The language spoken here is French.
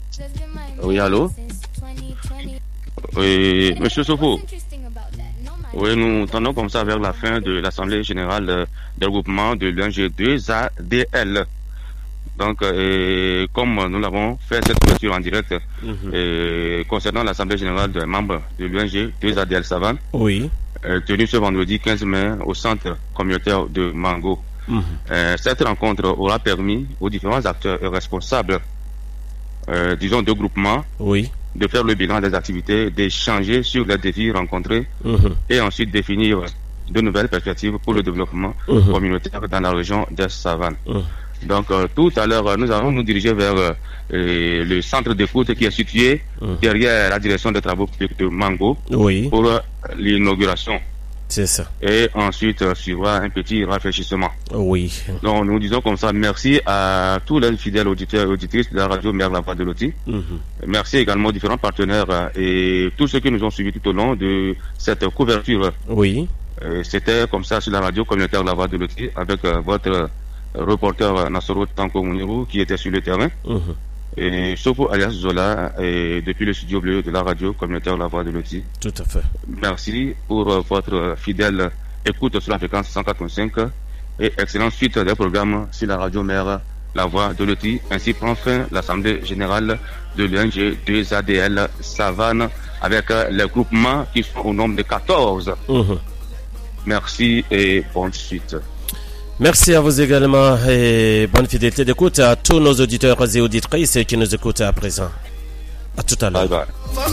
Oui, allô? Oui, Monsieur Sofo. Oui, nous tendons comme ça vers la fin de l'Assemblée générale des regroupements de l'UNG2ADL. Donc, comme nous l'avons fait cette ouverture en direct concernant l'Assemblée générale des membres de l'UNG2ADL Savane, oui, tenue ce vendredi 15 mai au centre communautaire de Mango. Cette rencontre aura permis aux différents acteurs et responsables, disons, de groupements, oui, de faire le bilan des activités, d'échanger sur les défis rencontrés et ensuite définir de nouvelles perspectives pour le développement communautaire dans la région des Savanes. Donc tout à l'heure, nous allons nous diriger vers le centre d'écoute qui est situé derrière la direction des travaux publics de Mango pour l'inauguration. C'est ça. Et ensuite suivra un petit rafraîchissement. Oui. Donc nous disons comme ça, merci à tous les fidèles auditeurs et auditrices de la radio Mère la Voix de Loti. Merci également aux différents partenaires et tous ceux qui nous ont suivis tout au long de cette couverture. Oui. C'était comme ça sur la radio communautaire La Voix de Loti avec votre reporter Nassoro Tanko Mounirou qui était sur le terrain. Et Sofo alias Zola depuis le studio bleu de la radio communautaire La Voix de Loti. Tout à fait. Merci pour votre fidèle écoute sur la fréquence 104.5 et excellente suite des programmes sur la radio mère La Voix de Loti. Ainsi prend fin l'Assemblée générale de l'UNG2ADL Savane avec les groupements qui sont au nombre de 14. Merci et bonne suite. Merci à vous également et bonne fidélité d'écoute à tous nos auditeurs et auditrices qui nous écoutent à présent. À tout à l'heure. Bye bye.